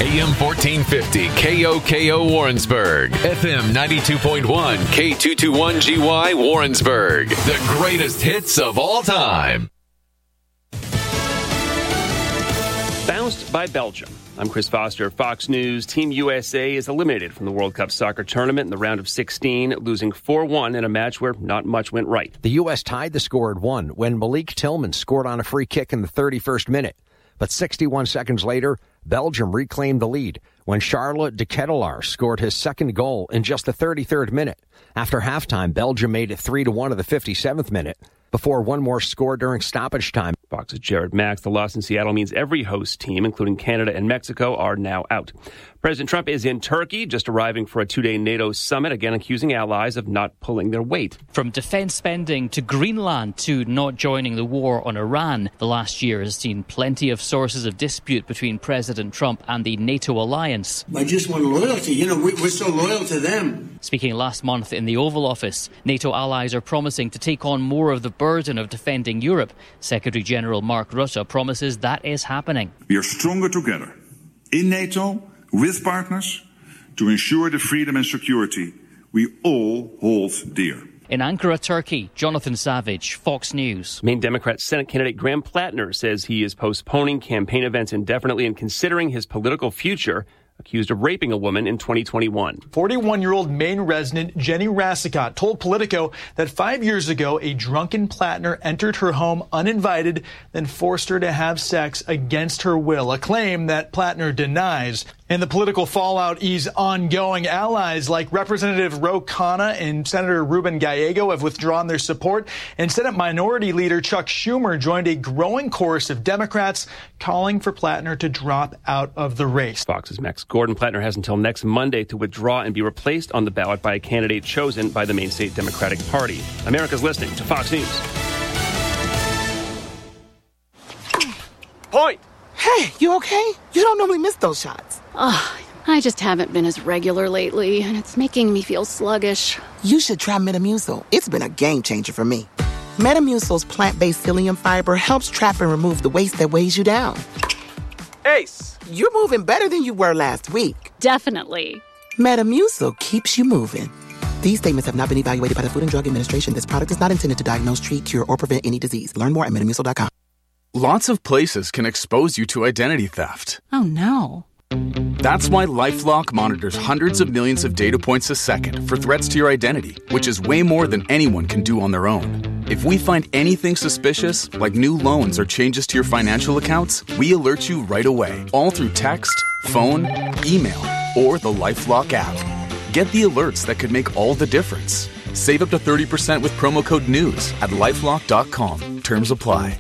AM 1450, KOKO Warrensburg, FM 92.1, K221GY Warrensburg. The greatest hits of all time. Bounced by Belgium. I'm Chris Foster, Fox News. Team USA is eliminated from the World Cup soccer tournament in the round of 16, losing 4-1 in a match where not much went right. The U.S. tied the score at 1 when Malik Tillman scored on a free kick in the 31st minute. But 61 seconds later, Belgium reclaimed the lead when Charlotte de Ketelaar scored his second goal in just the 33rd minute. After halftime, Belgium made it 3-1 at the 57th minute before one more scored during stoppage time. Fox's Jared Max. The loss in Seattle means every host team, including Canada and Mexico, are now out. President Trump is in Turkey, just arriving for a two-day NATO summit, again accusing allies of not pulling their weight. From defense spending to Greenland to not joining the war on Iran, the last year has seen plenty of sources of dispute between President Trump and the NATO alliance. I just want loyalty. We're so loyal to them. Speaking last month in the Oval Office, NATO allies are promising to take on more of the burden of defending Europe. Secretary General Mark Rutte promises that is happening. We are stronger together in NATO, with partners, to ensure the freedom and security we all hold dear. In Ankara, Turkey, Jonathan Savage, Fox News. Maine Democrat Senate candidate Graham Plattner says he is postponing campaign events indefinitely and considering his political future, accused of raping a woman in 2021. 41-year-old Maine resident Jenny Rassicott told Politico that 5 years ago, a drunken Plattner entered her home uninvited, then forced her to have sex against her will, a claim that Plattner denies. And the political fallout is ongoing. Allies like Representative Ro Khanna and Senator Ruben Gallego have withdrawn their support, and Senate Minority Leader Chuck Schumer joined a growing chorus of Democrats calling for Plattner to drop out of the race. Fox's Max Gordon. Plattner has until next Monday to withdraw and be replaced on the ballot by a candidate chosen by the Maine State Democratic Party. America's listening to Fox News. Point! Hey, you okay? You don't normally miss those shots. I just haven't been as regular lately, and it's making me feel sluggish. You should try Metamucil. It's been a game changer for me. Metamucil's plant-based psyllium fiber helps trap and remove the waste that weighs you down. Ace! You're moving better than you were last week. Definitely. Metamucil keeps you moving. These statements have not been evaluated by the Food and Drug Administration. This product is not intended to diagnose, treat, cure, or prevent any disease. Learn more at Metamucil.com. Lots of places can expose you to identity theft. Oh, no. That's why LifeLock monitors hundreds of millions of data points a second for threats to your identity, which is way more than anyone can do on their own. If we find anything suspicious, like new loans or changes to your financial accounts, we alert you right away, all through text, phone, email, or the LifeLock app. Get the alerts that could make all the difference. Save up to 30% with promo code NEWS at LifeLock.com. Terms apply.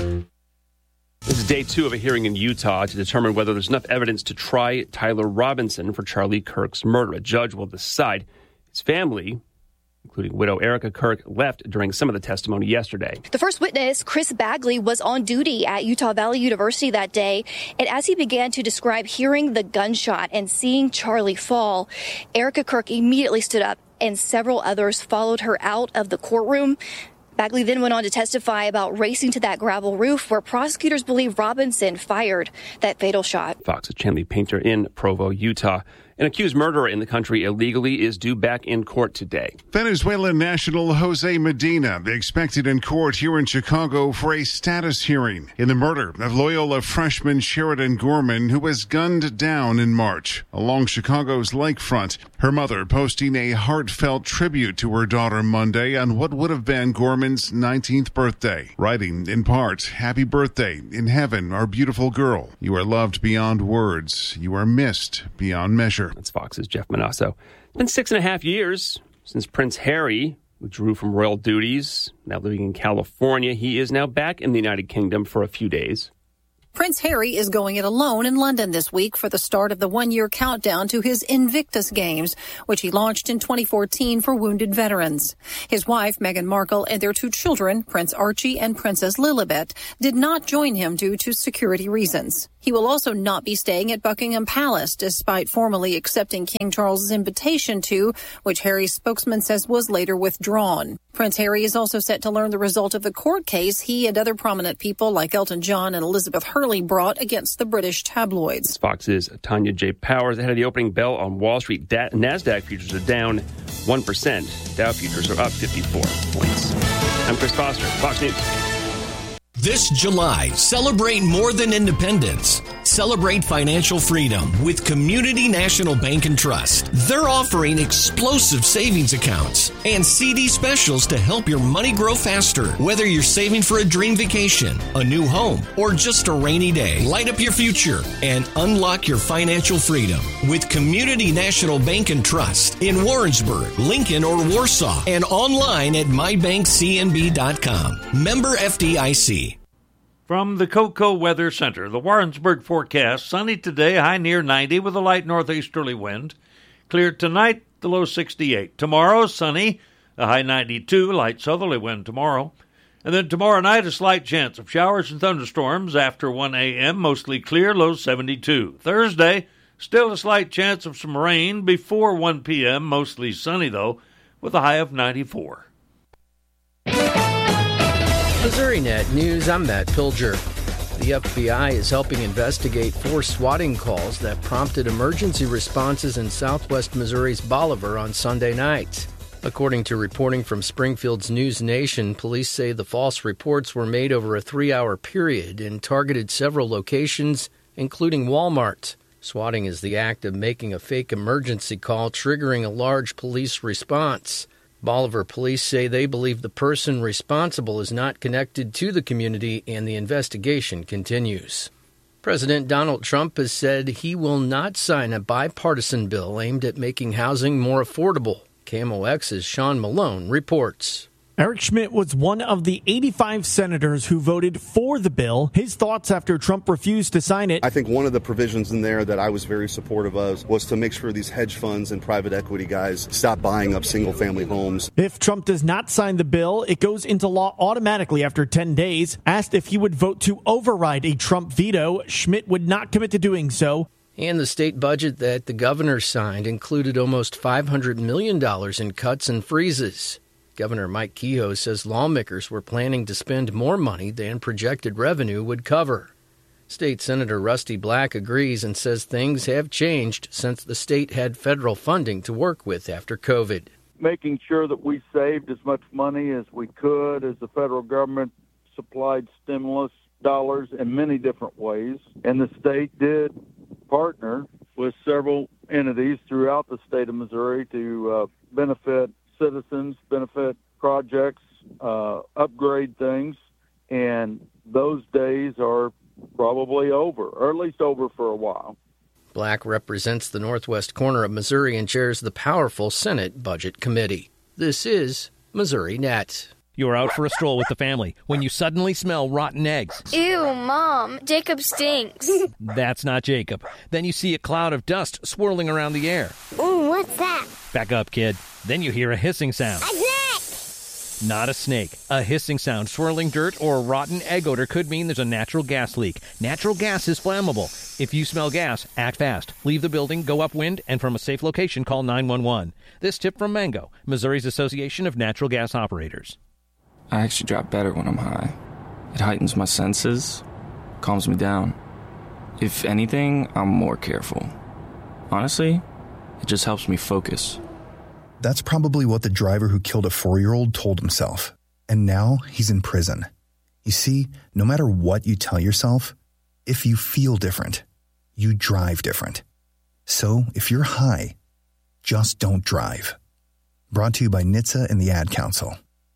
This is day 2 of a hearing in Utah to determine whether there's enough evidence to try Tyler Robinson for Charlie Kirk's murder. A judge will decide. His family, including widow Erica Kirk, left during some of the testimony yesterday. The first witness, Chris Bagley, was on duty at Utah Valley University that day, and as he began to describe hearing the gunshot and seeing Charlie fall, Erica Kirk immediately stood up, and several others followed her out of the courtroom. Bagley then went on to testify about racing to that gravel roof where prosecutors believe Robinson fired that fatal shot. Fox's Chanley Painter in Provo, Utah. An accused murderer in the country illegally is due back in court today. Venezuelan national Jose Medina expected in court here in Chicago for a status hearing in the murder of Loyola freshman Sheridan Gorman, who was gunned down in March along Chicago's lakefront. Her mother posting a heartfelt tribute to her daughter Monday on what would have been Gorman's 19th birthday, writing in part, "Happy birthday. In heaven, our beautiful girl. You are loved beyond words. You are missed beyond measure." That's Fox's Jeff Manasso. It's been 6.5 years since Prince Harry withdrew from royal duties. Now living in California, he is now back in the United Kingdom for a few days. Prince Harry is going it alone in London this week for the start of the one-year countdown to his Invictus Games, which he launched in 2014 for wounded veterans. His wife, Meghan Markle, and their 2 children, Prince Archie and Princess Lilibet, did not join him due to security reasons. He will also not be staying at Buckingham Palace, despite formally accepting King Charles's invitation to, which Harry's spokesman says was later withdrawn. Prince Harry is also set to learn the result of the court case he and other prominent people like Elton John and Elizabeth Hurley brought against the British tabloids. Fox's Tanya J. Powers ahead of the opening bell on Wall Street. NASDAQ futures are down 1%. Dow futures are up 54 points. I'm Chris Foster, Fox News. This July, celebrate more than independence. Celebrate financial freedom with Community National Bank and Trust. They're offering explosive savings accounts and CD specials to help your money grow faster. Whether you're saving for a dream vacation, a new home, or just a rainy day, light up your future and unlock your financial freedom with Community National Bank and Trust in Warrensburg, Lincoln, or Warsaw, and online at mybankcnb.com. Member FDIC. From the Cocoa Weather Center, the Warrensburg forecast, sunny today, high near 90 with a light northeasterly wind. Clear tonight, the low 68. Tomorrow, sunny, a high 92, light southerly wind tomorrow. And then tomorrow night, a slight chance of showers and thunderstorms after 1 a.m., mostly clear, low 72. Thursday, still a slight chance of some rain before 1 p.m., mostly sunny though, with a high of 94. MissouriNet News, I'm Matt Pilger. The FBI is helping investigate 4 swatting calls that prompted emergency responses in southwest Missouri's Bolivar on Sunday night. According to reporting from Springfield's News Nation, police say the false reports were made over a 3-hour period and targeted several locations, including Walmart. Swatting is the act of making a fake emergency call triggering a large police response. Bolivar police say they believe the person responsible is not connected to the community and the investigation continues. President Donald Trump has said he will not sign a bipartisan bill aimed at making housing more affordable. KMOX's Sean Malone reports. Eric Schmidt was one of the 85 senators who voted for the bill. His thoughts after Trump refused to sign it. I think one of the provisions in there that I was very supportive of was to make sure these hedge funds and private equity guys stop buying up single-family homes. If Trump does not sign the bill, it goes into law automatically after 10 days. Asked if he would vote to override a Trump veto, Schmidt would not commit to doing so. And the state budget that the governor signed included almost $500 million in cuts and freezes. Governor Mike Kehoe says lawmakers were planning to spend more money than projected revenue would cover. State Senator Rusty Black agrees and says things have changed since the state had federal funding to work with after COVID. Making sure that we saved as much money as we could as the federal government supplied stimulus dollars in many different ways. And the state did partner with several entities throughout the state of Missouri to benefit citizens, benefit projects, upgrade things, and those days are probably over, or at least over for a while. Black represents the northwest corner of Missouri and chairs the powerful Senate Budget Committee. This is MissouriNet. You're out for a stroll with the family when you suddenly smell rotten eggs. Ew, Mom, Jacob stinks. That's not Jacob. Then you see a cloud of dust swirling around the air. Ooh, what's that? Back up, kid. Then you hear a hissing sound. A snake! Not a snake. A hissing sound, swirling dirt, or rotten egg odor could mean there's a natural gas leak. Natural gas is flammable. If you smell gas, act fast. Leave the building, go upwind, and from a safe location, call 911. This tip from Mango, Missouri's Association of Natural Gas Operators. I actually drop better when I'm high. It heightens my senses, calms me down. If anything, I'm more careful. Honestly, it just helps me focus. That's probably what the driver who killed a 4-year-old told himself. And now he's in prison. You see, no matter what you tell yourself, if you feel different, you drive different. So if you're high, just don't drive. Brought to you by NHTSA and the Ad Council.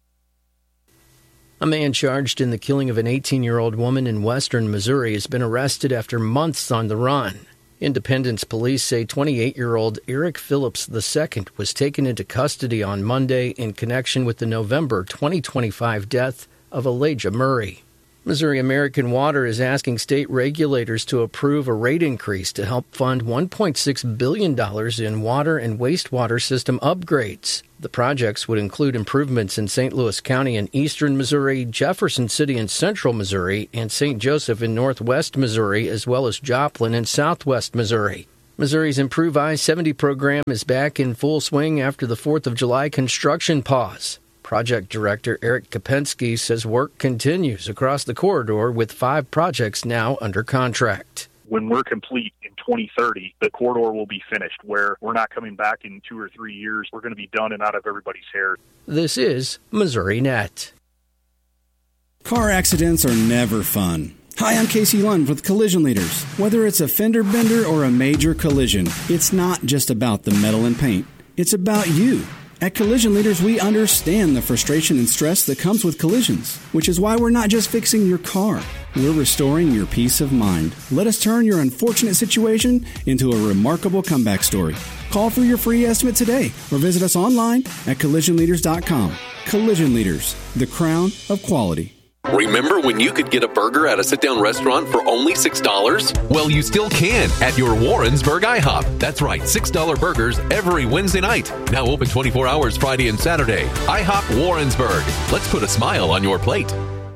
A man charged in the killing of an 18-year-old woman in western Missouri has been arrested after months on the run. Independence police say 28-year-old Eric Phillips II was taken into custody on Monday in connection with the November 2025 death of Elijah Murray. Missouri American Water is asking state regulators to approve a rate increase to help fund $1.6 billion in water and wastewater system upgrades. The projects would include improvements in St. Louis County in eastern Missouri, Jefferson City in central Missouri, and St. Joseph in northwest Missouri, as well as Joplin in southwest Missouri. Missouri's Improve I-70 program is back in full swing after the 4th of July construction pause. Project Director Eric Kopensky says work continues across the corridor with 5 projects now under contract. When we're complete in 2030, the corridor will be finished, where we're not coming back in 2 or 3 years. We're going to be done and out of everybody's hair. This is Missouri Net. Car accidents are never fun. Hi, I'm Casey Lund with Collision Leaders. Whether it's a fender bender or a major collision, it's not just about the metal and paint. It's about you. At Collision Leaders, we understand the frustration and stress that comes with collisions, which is why we're not just fixing your car. We're restoring your peace of mind. Let us turn your unfortunate situation into a remarkable comeback story. Call for your free estimate today or visit us online at collisionleaders.com. Collision Leaders, the crown of quality. Remember when you could get a burger at a sit-down restaurant for only $6? Well, you still can at your Warrensburg IHOP. That's right, $6 burgers every Wednesday night. Now open 24 hours Friday and Saturday. IHOP Warrensburg. Let's put a smile on your plate.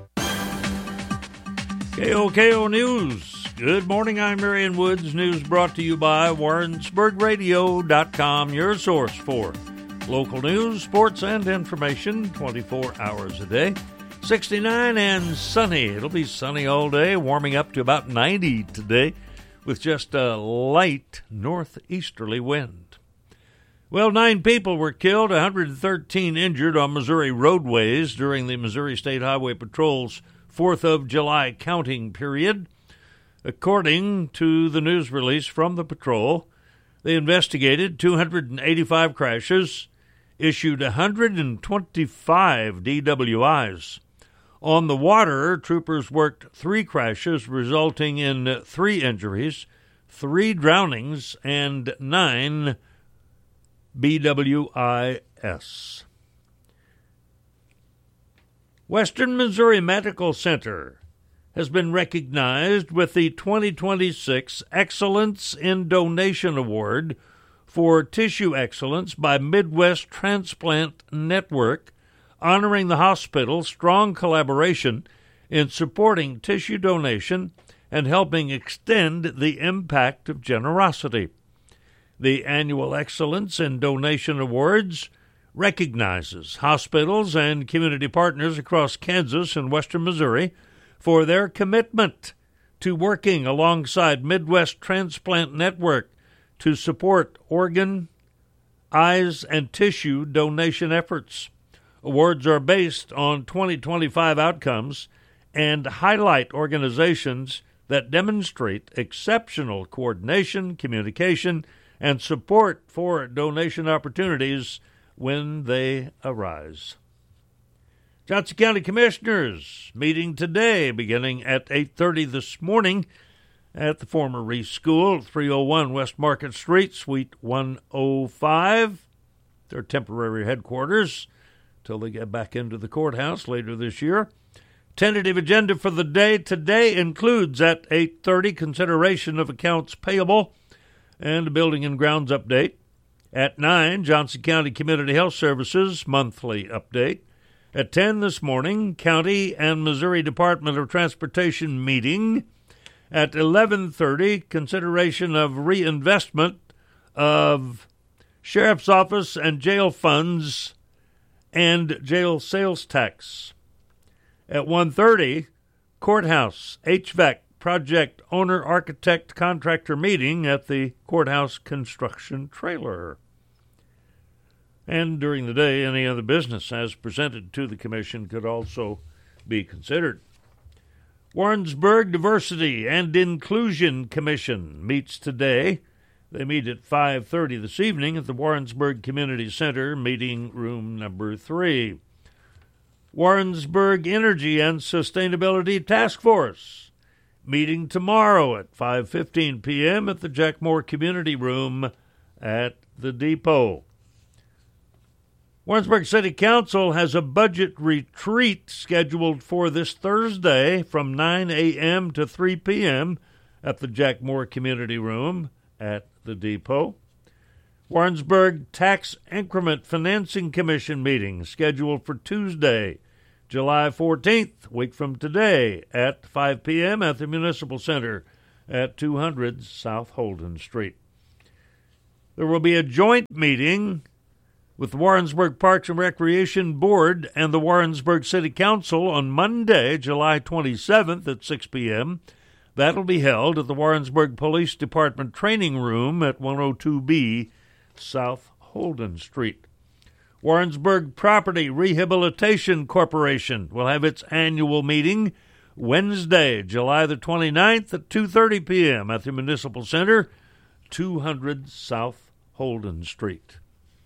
KOKO News. Good morning, I'm Marion Woods. News brought to you by WarrensburgRadio.com, your source for local news, sports, and information 24 hours a day. 69 and sunny. It'll be sunny all day, warming up to about 90 today with just a light northeasterly wind. Well, 9 people were killed, 113 injured on Missouri roadways during the Missouri State Highway Patrol's 4th of July counting period. According to the news release from the patrol, they investigated 285 crashes, issued 125 DWIs. On the water, troopers worked 3 crashes, resulting in 3 injuries, 3 drownings, and 9 BWIs. Western Missouri Medical Center has been recognized with the 2026 Excellence in Donation Award for Tissue Excellence by Midwest Transplant Network, honoring the hospital's strong collaboration in supporting tissue donation and helping extend the impact of generosity. The annual Excellence in Donation Awards recognizes hospitals and community partners across Kansas and western Missouri for their commitment to working alongside Midwest Transplant Network to support organ, eyes, and tissue donation efforts. Awards are based on 2025 outcomes and highlight organizations that demonstrate exceptional coordination, communication, and support for donation opportunities when they arise. Johnson County Commissioners meeting today beginning at 8:30 this morning at the former Reese School, 301 West Market Street, Suite 105. Their temporary headquarters till they get back into the courthouse later this year. Tentative agenda for the day today includes at 8:30 consideration of accounts payable and a building and grounds update. At 9, Johnson County Community Health Services monthly update. At 10 this morning, County and Missouri Department of Transportation meeting. At 11:30, consideration of reinvestment of Sheriff's Office and jail funds and jail sales tax. At 1:30, Courthouse HVAC project owner architect contractor meeting at the courthouse construction trailer. And during the day, any other business as presented to the commission could also be considered. Warrensburg Diversity and Inclusion Commission meets today. They meet at 5:30 this evening at the Warrensburg Community Center, meeting room number 3. Warrensburg Energy and Sustainability Task Force meeting tomorrow at 5:15 p.m. at the Jack Moore Community Room at the Depot. Warrensburg City Council has a budget retreat scheduled for this Thursday from 9 a.m. to 3 p.m. at the Jack Moore Community Room at the Depot. Warrensburg Tax Increment Financing Commission meeting scheduled for Tuesday, July 14th, week from today, at 5 p.m. at the Municipal Center at 200 South Holden Street. There will be a joint meeting with the Warrensburg Parks and Recreation Board and the Warrensburg City Council on Monday, July 27th at 6 p.m. That'll be held at the Warrensburg Police Department Training Room at 102B South Holden Street. Warrensburg Property Rehabilitation Corporation will have its annual meeting Wednesday, July the 29th at 2:30 p.m. at the Municipal Center, 200 South Holden Street.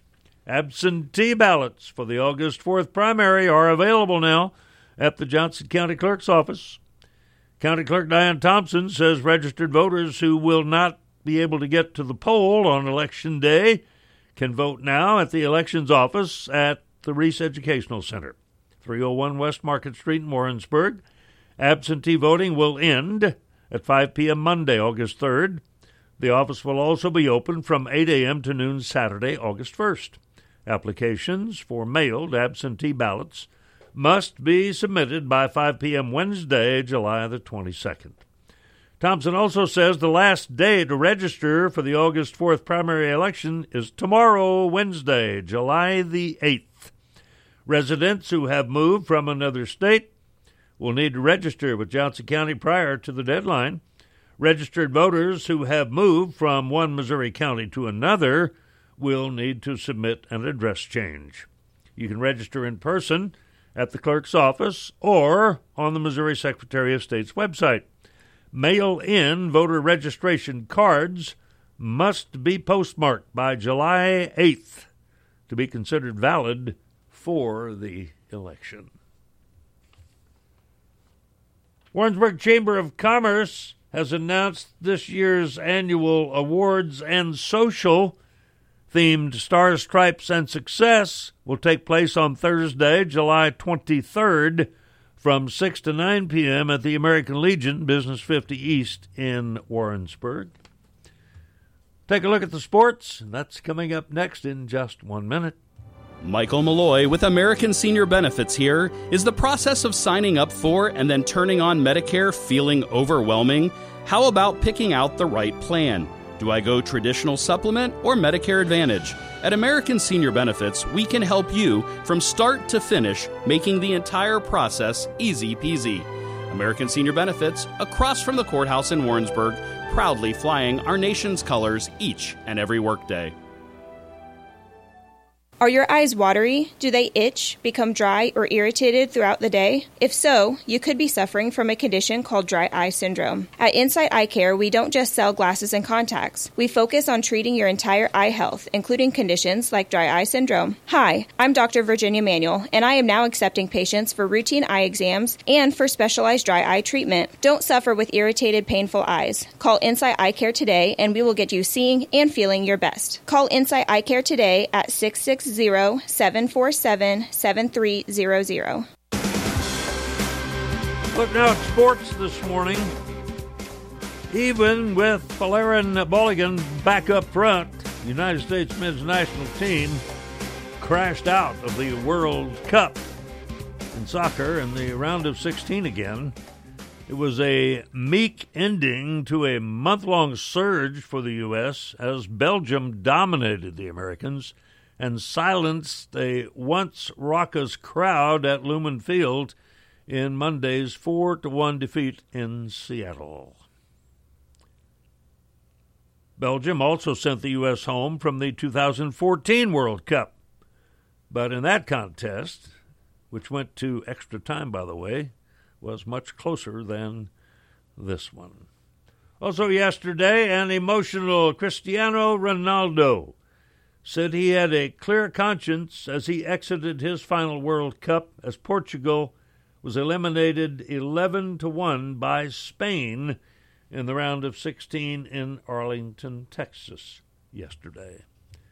Absentee ballots for the August 4th primary are available now at the Johnson County Clerk's office. County Clerk Diane Thompson says registered voters who will not be able to get to the poll on Election Day can vote now at the Elections Office at the Reese Educational Center, 301 West Market Street in Warrensburg. Absentee voting will end at 5 p.m. Monday, August 3rd. The office will also be open from 8 a.m. to noon Saturday, August 1st. Applications for mailed absentee ballots must be submitted by 5 p.m. Wednesday, July the 22nd. Thompson also says the last day to register for the August 4th primary election is tomorrow, Wednesday, July the 8th. Residents who have moved from another state will need to register with Johnson County prior to the deadline. Registered voters who have moved from one Missouri county to another will need to submit an address change. You can register in person at the clerk's office or on the Missouri Secretary of State's website. Mail-in voter registration cards must be postmarked by July 8th to be considered valid for the election. Warrensburg Chamber of Commerce has announced this year's annual awards and social themed Stars, Stripes, and Success will take place on Thursday, July 23rd from 6 to 9 p.m. at the American Legion, Business 50 East in Warrensburg. Take a look at the sports, and that's coming up next in just 1 minute. Michael Malloy with American Senior Benefits here. Is the process of signing up for and then turning on Medicare feeling overwhelming? How about picking out the right plan? Do I go traditional supplement or Medicare Advantage? At American Senior Benefits, we can help you from start to finish, making the entire process easy peasy. American Senior Benefits, across from the courthouse in Warrensburg, proudly flying our nation's colors each and every workday. Are your eyes watery? Do they itch, become dry, or irritated throughout the day? If so, you could be suffering from a condition called dry eye syndrome. At Insight Eye Care, we don't just sell glasses and contacts. We focus on treating your entire eye health, including conditions like dry eye syndrome. Hi, I'm Dr. Virginia Manuel, and I am now accepting patients for routine eye exams and for specialized dry eye treatment. Don't suffer with irritated, painful eyes. Call Insight Eye Care today, and we will get you seeing and feeling your best. Call Insight Eye Care today at 660-747-7300. Look now at sports this morning. Even with Valerian Mulligan back up front, the United States men's national team crashed out of the World Cup in soccer in the round of 16 again. It was a meek ending to a month-long surge for the U.S. as Belgium dominated the Americans and silenced a once raucous crowd at Lumen Field in Monday's 4-1 defeat in Seattle. Belgium also sent the U.S. home from the 2014 World Cup. But in that contest, which went to extra time, by the way, was much closer than this one. Also yesterday, an emotional Cristiano Ronaldo said he had a clear conscience as he exited his final World Cup as Portugal was eliminated 11-1 by Spain in the round of 16 in Arlington, Texas yesterday.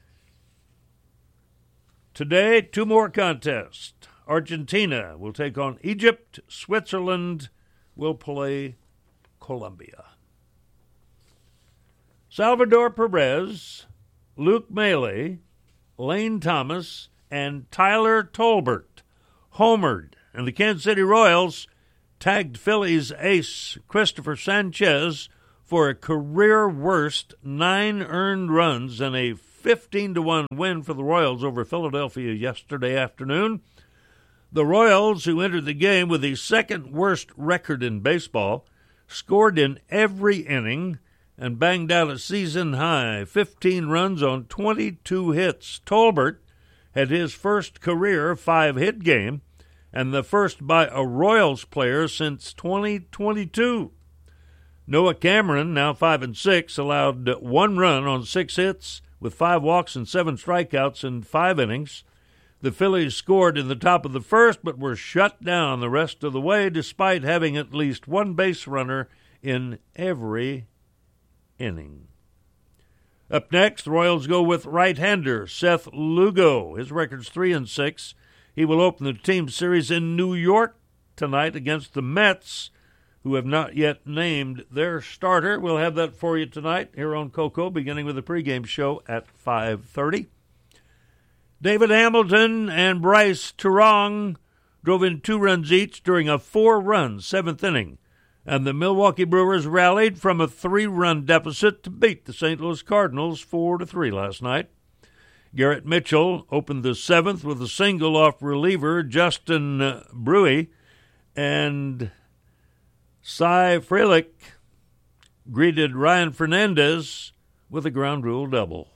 Today, two more contests. Argentina will take on Egypt. Switzerland will play Colombia. Salvador Perez Luke Maile, Lane Thomas, and Tyler Tolbert homered, and the Kansas City Royals tagged Phillies ace Christopher Sanchez for a career-worst 9 earned runs and a 15-1 win for the Royals over Philadelphia yesterday afternoon. The Royals, who entered the game with the second-worst record in baseball, scored in every inning and banged out a season-high 15 runs on 22 hits. Tolbert had his first career 5-hit game and the first by a Royals player since 2022. Noah Cameron, now 5-6, allowed 1 run on 6 hits with 5 walks and 7 strikeouts in 5 innings. The Phillies scored in the top of the first, but were shut down the rest of the way despite having at least 1 base runner in every inning. Up next, the Royals go with right-hander Seth Lugo. His record's 3-6. He will open the team series in New York tonight against the Mets, who have not yet named their starter. We'll have that for you tonight here on Coco, beginning with the pregame show at 5:30. David Hamilton and Bryce Turang drove in 2 runs each during a 4-run 7th inning, and the Milwaukee Brewers rallied from a 3-run deficit to beat the St. Louis Cardinals 4-3 last night. Garrett Mitchell opened the 7th with a single off reliever Justin Bruey, and Cy Frelick greeted Ryan Fernandez with a ground rule double.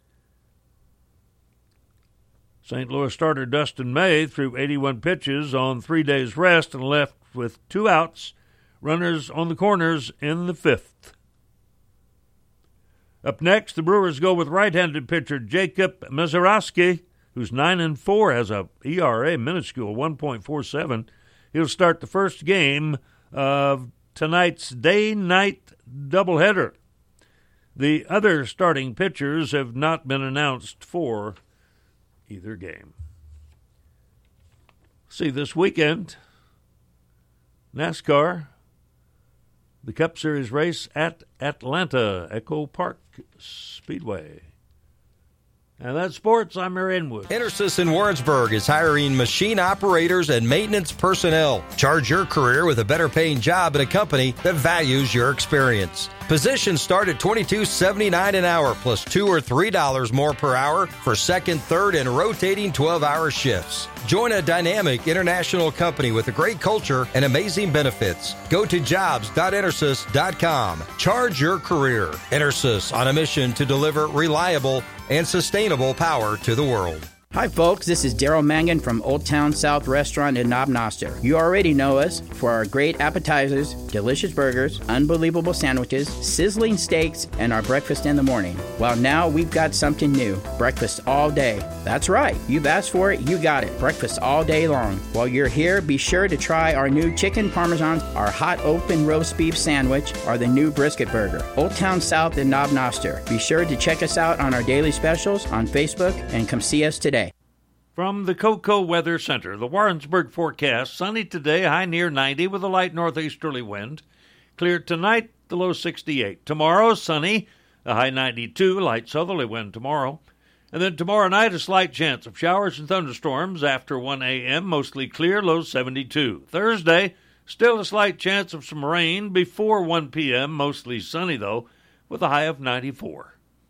St. Louis starter Dustin May threw 81 pitches on 3 days' rest and left with 2 outs, runners on the corners in the 5th. Up next, the Brewers go with right-handed pitcher Jacob Misiorowski, who's 9-4, has a ERA minuscule 1.47. He'll start the first game of tonight's day-night doubleheader. The other starting pitchers have not been announced for either game. See, this weekend, NASCAR, the Cup Series race at Atlanta, Echo Park Speedway. And that's sports. I'm Mary Inwood. Intersys in Warrensburg is hiring machine operators and maintenance personnel. Charge your career with a better paying job at a company that values your experience. Positions start at $22.79 an hour plus $2 or $3 more per hour for second, third, and rotating 12-hour shifts. Join a dynamic international company with a great culture and amazing benefits. Go to jobs.intersys.com. Charge your career. Intersys, on a mission to deliver reliable and sustainable power to the world. Hi folks, this is Daryl Mangan from Old Town South Restaurant in Knob Noster. You already know us for our great appetizers, delicious burgers, unbelievable sandwiches, sizzling steaks, and our breakfast in the morning. Well, now we've got something new, breakfast all day. That's right, you've asked for it, you got it, breakfast all day long. While you're here, be sure to try our new chicken parmesan, our hot open roast beef sandwich, or the new brisket burger. Old Town South in Knob Noster. Be sure to check us out on our daily specials on Facebook and come see us today. From the Coco Weather Center, the Warrensburg forecast, sunny today, high near 90 with a light northeasterly wind. Clear tonight, the low 68. Tomorrow, sunny, a high 92, light southerly wind tomorrow. And then tomorrow night, a slight chance of showers and thunderstorms after 1 a.m., mostly clear, low 72. Thursday, still a slight chance of some rain before 1 p.m., mostly sunny though, with a high of 94.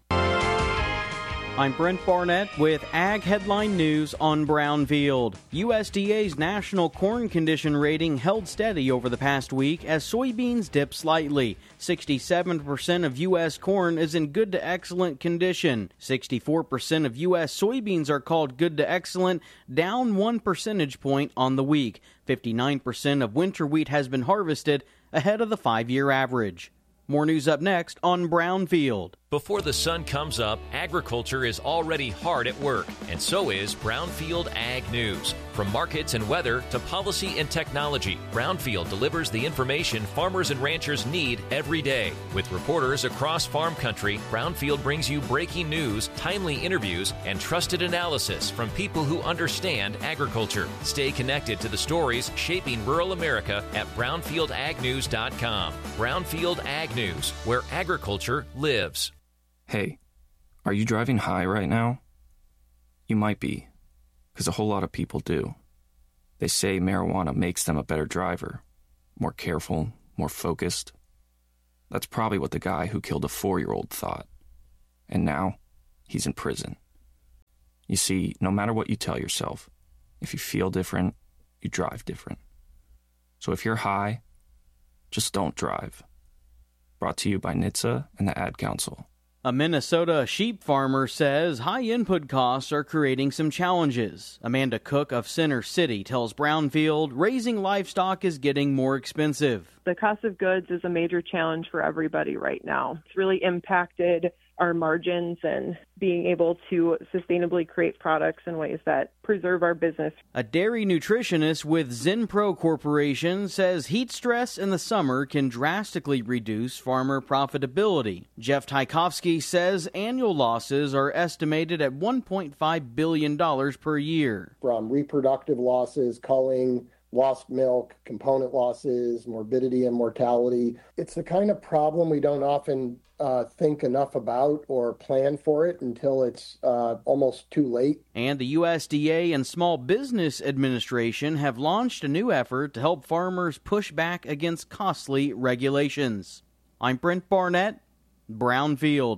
I'm Brent Barnett with Ag Headline News on Brownfield. USDA's national corn condition rating held steady over the past week as soybeans dipped slightly. 67% of U.S. corn is in good to excellent condition. 64% of U.S. soybeans are called good to excellent, down 1 percentage point on the week. 59% of winter wheat has been harvested, ahead of the 5-year average. More news up next on Brownfield. Before the sun comes up, agriculture is already hard at work, and so is Brownfield Ag News. From markets and weather to policy and technology, Brownfield delivers the information farmers and ranchers need every day. With reporters across farm country, Brownfield brings you breaking news, timely interviews, and trusted analysis from people who understand agriculture. Stay connected to the stories shaping rural America at brownfieldagnews.com. Brownfield Ag News, where agriculture lives. Hey, Are you driving high right now? You might be, because a whole lot of people do. They say marijuana makes them a better driver, more careful, more focused. That's probably what the guy who killed a 4-year-old thought. And now, he's in prison. You see, no matter what you tell yourself, if you feel different, you drive different. So if you're high, just don't drive. Brought to you by NHTSA and the Ad Council. A Minnesota sheep farmer says high input costs are creating some challenges. Amanda Cook of Center City tells Brownfield raising livestock is getting more expensive. The cost of goods is a major challenge for everybody right now. It's really impacted our margins and being able to sustainably create products in ways that preserve our business. A dairy nutritionist with Zenpro Corporation says heat stress in the summer can drastically reduce farmer profitability. Jeff Tchaikovsky says annual losses are estimated at $1.5 billion per year. From reproductive losses, culling, lost milk, component losses, morbidity and mortality. It's the kind of problem we don't often think enough about or plan for it until it's almost too late. And the USDA and Small Business Administration have launched a new effort to help farmers push back against costly regulations. I'm Brent Barnett, Brownfield.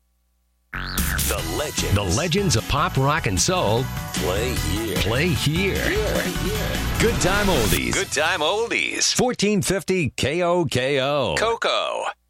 The legends of pop, rock, and soul play here. Good time oldies. 1450 KOKO. Coco.